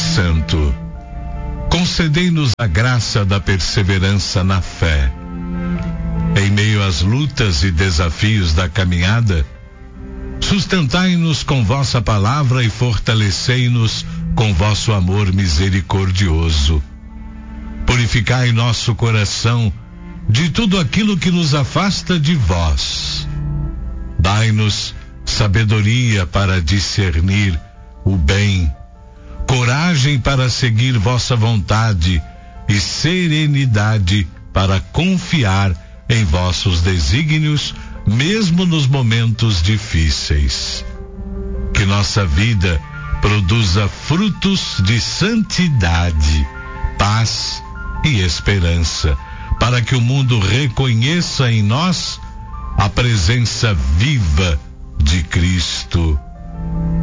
Santo, concedei-nos a graça da perseverança na fé. Em meio às lutas e desafios da caminhada, sustentai-nos com vossa palavra e fortalecei-nos com vosso amor misericordioso. Purificai nosso coração de tudo aquilo que nos afasta de vós. Dai-nos sabedoria para discernir o bem, coragem para seguir vossa vontade e serenidade para confiar em vossos desígnios, mesmo nos momentos difíceis. Que nossa vida produza frutos de santidade, paz e esperança, para que o mundo reconheça em nós a presença viva de Cristo.